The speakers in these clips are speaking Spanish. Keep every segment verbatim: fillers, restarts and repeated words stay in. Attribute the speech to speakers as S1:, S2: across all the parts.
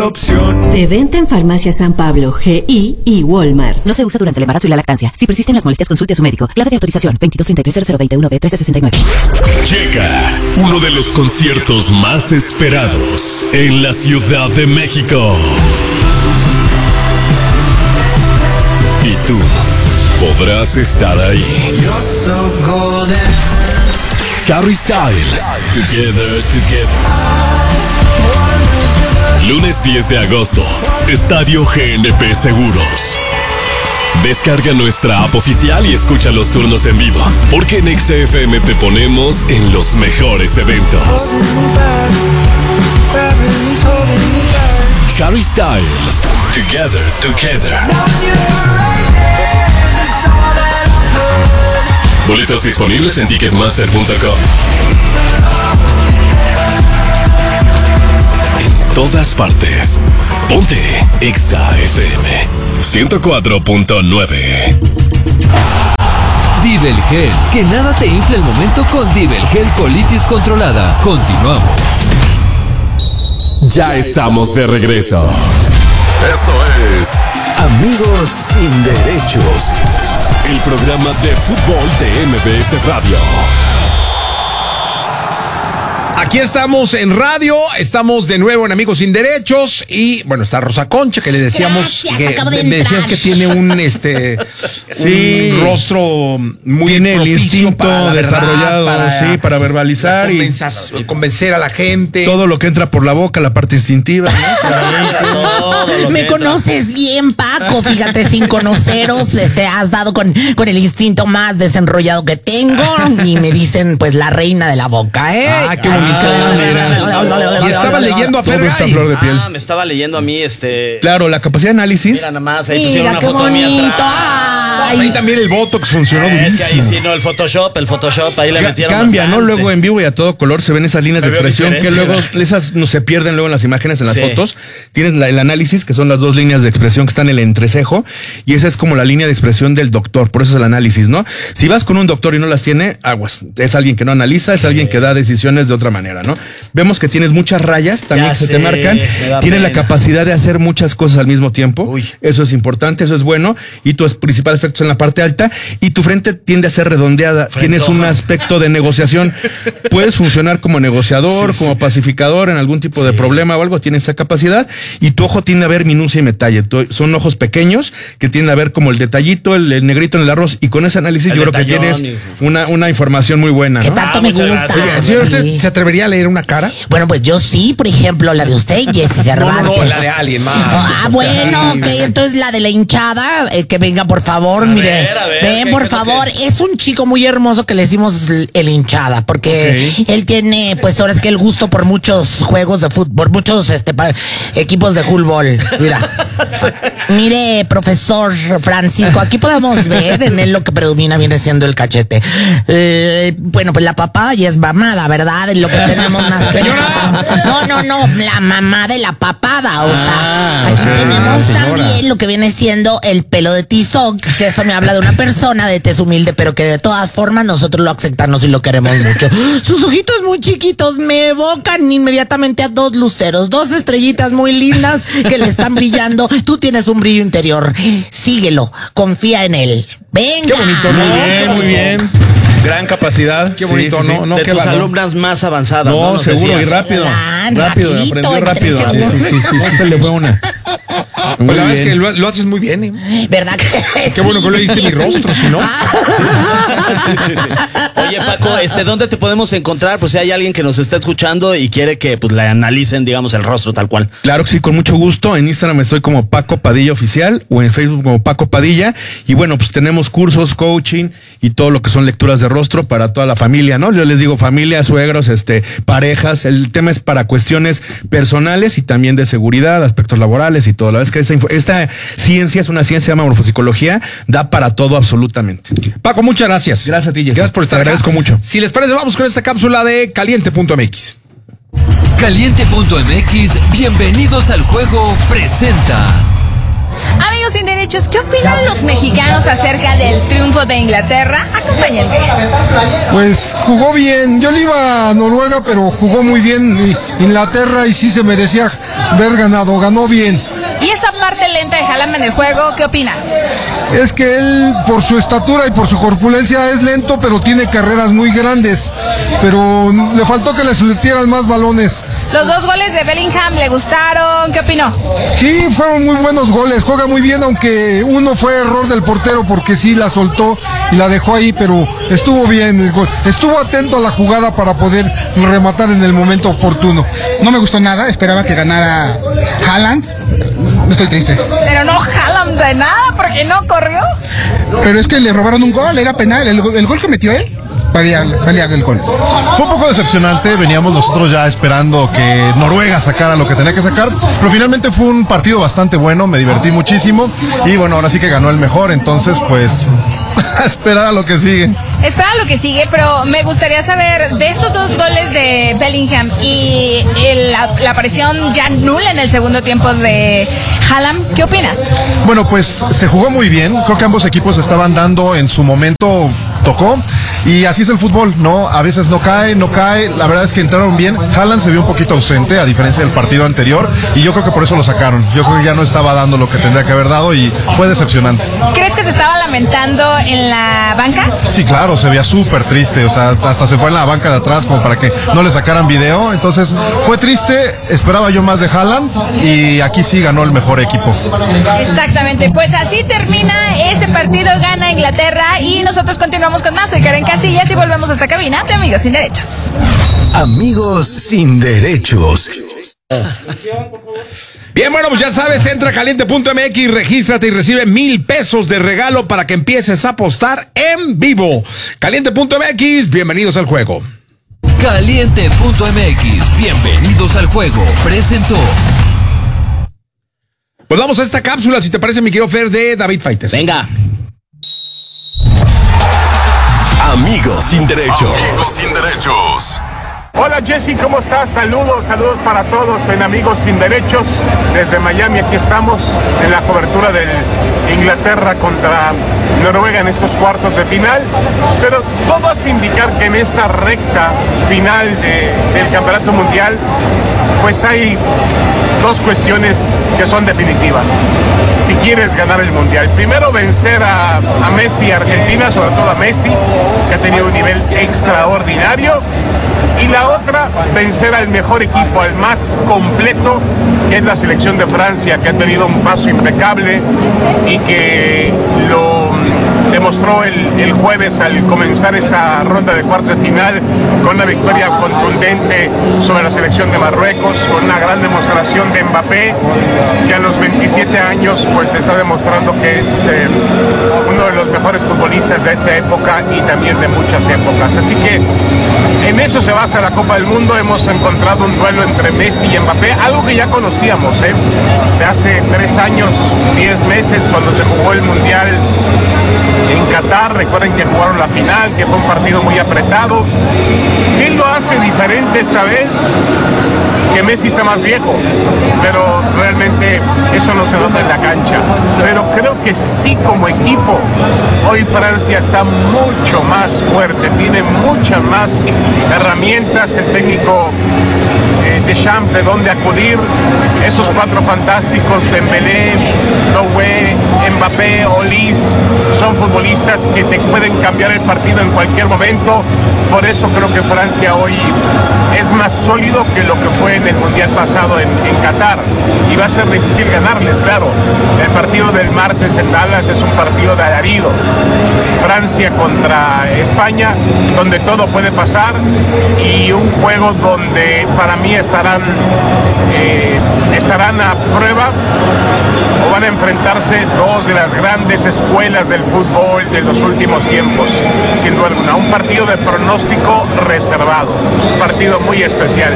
S1: opción.
S2: De venta en Farmacia San Pablo, G I y Walmart.
S3: No se usa durante el embarazo y la lactancia. Si persisten las molestias, consulte a su médico. Clave de autorización veintidós treinta y tres cero cero veintiuno B trece sesenta y nueve.
S4: Llega uno de los conciertos más esperados en la Ciudad de México. Y tú podrás estar ahí. Harry Styles, Together, Together. Lunes diez de agosto, Estadio G N P Seguros. Descarga nuestra app oficial y escucha los turnos en vivo, porque en X F M te ponemos en los mejores eventos. Harry Styles, Together, Together. Boletos disponibles en ticketmaster punto com. En todas partes. Ponte Exa F M ciento cuatro punto nueve.
S5: Divel Gel, que nada te infle el momento con Divel Gel Colitis Controlada. Continuamos.
S4: Ya estamos de regreso. Esto es
S6: Amigos sin Derechos,
S4: el programa de fútbol de M B S Radio.
S7: Aquí estamos en radio, estamos de nuevo en Amigos Sin Derechos y bueno, está Rosa Concha, que le decíamos
S8: Gracias,
S7: que
S8: acabo de
S7: me decías
S8: entrar.
S7: que tiene un este
S9: Sí.
S7: un rostro muy
S9: Tiene el
S7: propicio
S9: instinto
S7: para la verdad,
S9: desarrollado,
S7: para,
S9: sí, para verbalizar y
S7: y convencer a la gente.
S9: todo lo que entra por la boca, la parte instintiva, ¿no?
S8: Me conoces bien, Paco. Fíjate, sin conoceros, este, has dado con, con el instinto más desenrollado que tengo. Y me dicen, pues, la reina de la boca, ¿eh?
S7: Ah, qué bonito. Y estaba leyendo a
S9: Todo está
S7: Fergay.
S9: flor de piel.
S10: Ah, me estaba leyendo a mí, este...
S9: Claro, la capacidad de análisis.
S10: Mira nada más, ahí pusieron
S8: Mira
S10: una
S8: qué
S10: foto mía
S8: bonito.
S10: atrás.
S8: Ay.
S7: Ahí también el Botox funcionó
S10: Es que ahí
S7: durísimo.
S10: sí, no, el Photoshop, el Photoshop, ahí le
S9: Ca-
S10: metieron
S9: Cambia, ¿no?
S10: bastante.
S9: Luego en vivo y a todo color se ven esas líneas
S10: Me
S9: de
S10: veo
S9: expresión que
S10: diferente,
S9: luego
S10: ¿verdad?
S9: esas no se pierden luego en las imágenes, en las
S10: Sí.
S9: fotos. Tienes la- el análisis, que son las dos líneas de expresión que están en el entrecejo, y esa es como la línea de expresión del doctor, por eso es el análisis, ¿no? Si vas con un doctor y no las tiene, aguas. Es alguien que no analiza, es alguien que da decisiones de otra manera, ¿no? Vemos que tienes muchas rayas también
S10: Ya
S9: que se
S10: sé,
S9: te marcan.
S10: me da
S9: Tienes la
S10: pena.
S9: capacidad de hacer muchas cosas al mismo tiempo.
S10: Uy.
S9: Eso es importante, eso es bueno. Y tus principales efectos en la parte alta. Y tu frente tiende a ser redondeada. Tienes un aspecto de negociación. Puedes funcionar como negociador,
S10: Sí,
S9: como
S10: sí.
S9: pacificador en algún tipo de problema o algo. Tienes esa capacidad. Y tu ojo tiende a ver minucia y detalle. Tu- Son ojos pequeños que tienden a ver como el detallito, el, el negrito en el arroz. Y con ese análisis
S10: El
S9: yo creo que
S10: detallón,
S9: tienes
S10: hijo.
S9: una, una información muy buena,
S8: ¿Qué
S9: ¿no?
S8: tanto
S10: Ah,
S8: me
S10: muchas
S8: gusta?
S10: gracias.
S7: Señor, ¿usted
S8: Sí.
S7: se atrevería a leer una cara?
S8: Bueno, pues yo sí, por ejemplo, la de usted, Jessy Cervantes.
S7: No, no, no, la de alguien más.
S8: Ah, bueno, ok, entonces la de la hinchada, eh, que venga, por favor, mire.
S10: ver, a ver,
S8: ven,
S10: ¿qué-
S8: por
S10: qué es lo
S8: favor.
S10: que-
S8: Es un chico muy hermoso que le decimos el el hinchada, porque
S9: Ok.
S8: él tiene, pues ahora es que el gusto por muchos juegos de fútbol, por muchos este, pa- equipos de fútbol. Mira. Mire, profesor Francisco, aquí podemos ver en él lo que predomina viene siendo el cachete. Eh, bueno, pues la papada ya es mamada, ¿verdad? Es lo que tenemos más.
S7: Señora.
S8: No, no, no, la mamá de la papada, o sea,
S9: Ah,
S8: aquí
S9: o sea,
S8: tenemos
S9: señora.
S8: también lo que viene siendo el pelo de tizoc, que eso me habla de una persona de tez humilde, pero que de todas formas nosotros lo aceptamos y lo queremos mucho. Sus ojitos muy chiquitos me evocan inmediatamente a dos luceros, dos estrellitas muy lindas que le están brillando. Tú tienes un brillo interior, síguelo, confía en él. Venga.
S9: Qué bonito, muy
S10: No,
S9: bien,
S10: qué
S9: muy
S10: bonito.
S9: bien. Gran capacidad.
S7: Qué bonito, ¿no?
S9: No,
S10: de
S9: qué
S10: tus
S9: valor.
S10: alumnas más avanzadas. No,
S9: No,
S10: Nos
S9: seguro, y
S10: decías.
S9: rápido.
S8: Ah,
S9: rápido,
S8: rapidito,
S9: aprendió
S8: en
S9: rápido.
S8: tres
S9: Sí, sí, sí, sí, sí, se le fue una. Muy
S7: Pues la verdad es
S9: bien.
S7: que lo, lo haces muy bien, ¿eh?
S8: ¿Verdad que
S7: Qué bueno que le diste mi rostro, si no.
S10: Sí, sí, sí. Oye, Paco, este, ¿dónde te podemos encontrar? Pues si hay alguien que nos está escuchando y quiere que pues le analicen, digamos, el rostro tal cual.
S9: Claro que sí, con mucho gusto. En Instagram estoy como Paco Padilla Oficial o en Facebook como Paco Padilla. Y bueno, pues tenemos cursos, coaching y todo lo que son lecturas de rostro para toda la familia, ¿no? Yo les digo familia, suegros, este, parejas. El tema es para cuestiones personales y también de seguridad, aspectos laborales y todo. La verdad es que esta, info- esta ciencia es una ciencia, se llama morfopsicología, da para todo absolutamente.
S7: Paco, muchas gracias.
S9: Gracias a ti, Jessy.
S7: Gracias por estar
S9: Te
S7: acá.
S9: agradezco mucho.
S7: Si les parece, vamos con esta cápsula de caliente punto m x.
S5: Caliente punto m x, bienvenidos al juego, presenta.
S1: Amigos sin derechos, ¿qué opinan los mexicanos acerca del triunfo de Inglaterra? Acompáñenme.
S11: Pues jugó bien, yo le iba a Noruega, pero jugó muy bien Inglaterra y sí se merecía haber ganado, ganó bien.
S1: ¿Y esa parte lenta de Haaland en el juego, qué opina?
S11: Es que él, por su estatura y por su corpulencia, es lento, pero tiene carreras muy grandes. Pero le faltó que le metieran más balones.
S1: Los dos goles de Bellingham, ¿le gustaron? ¿Qué opinó?
S11: Sí, fueron muy buenos goles. Juega muy bien, aunque uno fue error del portero porque sí la soltó y la dejó ahí, pero estuvo bien el gol. Estuvo atento a la jugada para poder rematar en el momento oportuno.
S12: No me gustó nada, esperaba que ganara Haaland. Estoy triste.
S1: Pero no Haaland de nada porque no corrió.
S12: Pero es que le robaron un gol, era penal. El, el gol que metió él valía, valía el gol.
S13: Fue un poco decepcionante, veníamos nosotros ya esperando que Noruega sacara lo que tenía que sacar, pero finalmente fue un partido bastante bueno, me divertí muchísimo y bueno, ahora sí que ganó el mejor, entonces pues a esperar a lo que sigue.
S1: Espera lo que sigue, pero me gustaría saber de estos dos goles de Bellingham y el, la, la aparición ya nula en el segundo tiempo de Haaland, ¿qué opinas?
S13: Bueno, pues se jugó muy bien, creo que ambos equipos estaban dando en su momento, tocó, y así es el fútbol, ¿no? A veces no cae, no cae, la verdad es que entraron bien, Haaland se vio un poquito ausente, a diferencia del partido anterior, y yo creo que por eso lo sacaron, yo creo que ya no estaba dando lo que tendría que haber dado y fue decepcionante.
S1: ¿Crees que se estaba lamentando en la banca?
S13: Sí, claro, se veía súper triste, o sea, hasta se fue en la banca de atrás como para que no le sacaran video, entonces fue triste, esperaba yo más de Haaland y aquí sí ganó el mejor equipo.
S1: Exactamente, pues así termina este partido, gana Inglaterra y nosotros continuamos con más. Soy Karen Casillas y volvemos a esta cabina de Amigos Sin Derechos.
S6: Amigos Sin Derechos.
S7: Bien, bueno, pues ya sabes, entra a caliente punto m x, regístrate y recibe mil pesos de regalo para que empieces a apostar en vivo. caliente punto m x, bienvenidos al juego.
S5: caliente punto m x, bienvenidos al juego, presentó.
S7: Pues vamos a esta cápsula, si te parece, mi querido Fer, de David Faites.
S10: Venga.
S4: Amigos Sin Derechos. Amigos Sin Derechos.
S14: Hola Jessy, ¿cómo estás? Saludos, saludos para todos en Amigos Sin Derechos. Desde Miami aquí estamos en la cobertura del Inglaterra contra Noruega en estos cuartos de final. Pero todo hace indicar que en esta recta final de, del Campeonato Mundial, pues hay dos cuestiones que son definitivas. Si quieres ganar el Mundial, primero vencer a, a Messi y a Argentina, sobre todo a Messi, que ha tenido un nivel extraordinario. Y la otra, vencer al mejor equipo, al más completo, que es la selección de Francia, que ha tenido un paso impecable y que lo demostró el, el jueves al comenzar esta ronda de cuartos de final con una victoria contundente sobre la selección de Marruecos, con una gran demostración de Mbappé, que a los veintisiete años pues está demostrando que es eh, uno de los mejores futbolistas de esta época y también de muchas épocas. Así que en eso se basa la Copa del Mundo. Hemos encontrado un duelo entre Messi y Mbappé, algo que ya conocíamos, ¿eh? de hace tres años, diez meses, cuando se jugó el Mundial en Qatar. Recuerden que jugaron la final, que fue un partido muy apretado. ¿Qué lo hace diferente esta vez? Que Messi está más viejo, pero realmente eso no se nota en la cancha. Pero creo que sí, como equipo, hoy Francia está mucho más fuerte, tiene muchas más herramientas, el técnico eh, Deschamps de dónde acudir, esos cuatro fantásticos, Dembélé, Doué, Mbappé, Olise, son futbolistas que te pueden cambiar el partido en cualquier momento. Por eso creo que Francia hoy es más sólido que lo que fue en el Mundial pasado en, en Qatar, y va a ser difícil ganarles, claro. El partido del martes en Dallas es un partido de alarido. Francia contra España, donde todo puede pasar, y un juego donde para mí estarán eh, estarán a prueba o van a enfrentarse dos de las grandes escuelas del fútbol de los últimos tiempos, sin duda alguna. Un partido de pronóstico reservado, un partido muy especial.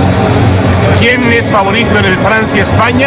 S14: ¿Quién es favorito en el Francia-España?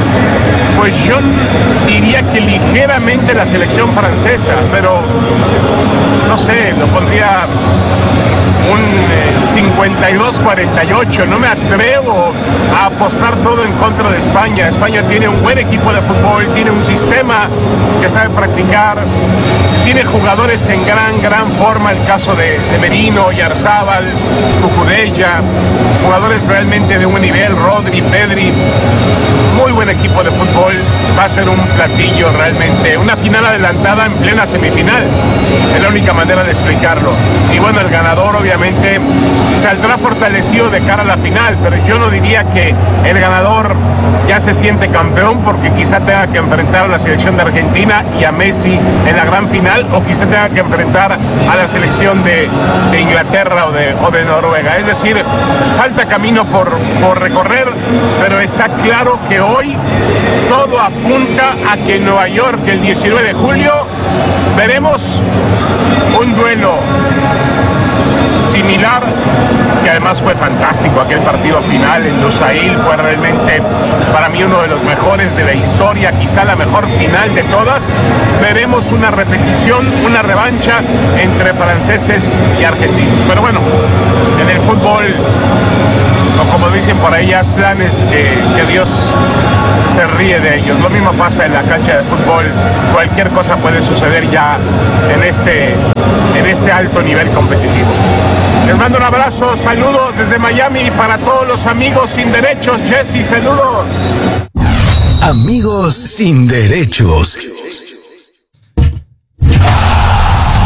S14: Pues yo diría que ligeramente la selección francesa, pero no sé, lo pondría un eh, cincuenta y dos cuarenta y ocho. No me atrevo a apostar todo en contra de España. España tiene un buen equipo de fútbol, tiene un sistema que sabe practicar, tiene jugadores en gran, gran forma, el caso de, de Merino, Yarzábal, Cucurella, jugadores realmente de un nivel, Rodri, Pedri, muy buen equipo de fútbol. Va a ser un platillo realmente, una final adelantada en plena semifinal, es la única manera de explicarlo. Y bueno, el ganador obviamente saldrá fortalecido de cara a la final, pero yo no diría que el ganador ya se siente campeón, porque quizá tenga que enfrentar a la selección de Argentina y a Messi en la gran final, o quizá tenga que enfrentar a la selección de, de Inglaterra o de, o de Noruega. Es decir, falta camino por, por recorrer, pero está claro que hoy todo apunta a que en Nueva York, el diecinueve de julio, veremos un duelo similar, que además fue fantástico. Aquel partido final en Lusail fue realmente para mí uno de los mejores de la historia, quizá la mejor final de todas. Veremos una repetición, una revancha entre franceses y argentinos. Pero bueno, en el fútbol, o como dicen por ahí, haz planes que, que Dios se ríe de ellos. Lo mismo pasa en la cancha de fútbol. Cualquier cosa puede suceder ya en este, en este alto nivel competitivo. Les mando un abrazo, saludos desde Miami para todos los amigos sin derechos. Jesse, saludos.
S6: Amigos sin derechos.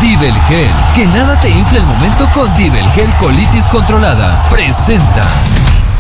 S5: Divelgel, que nada te infle el momento con Divelgel Colitis Controlada. Presenta.